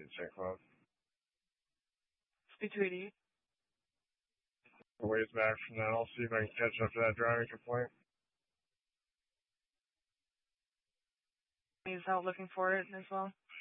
St. Cloud. Speak to 88. A ways back from that, I'll see if I can catch up to that driving complaint. He's out looking for it as well.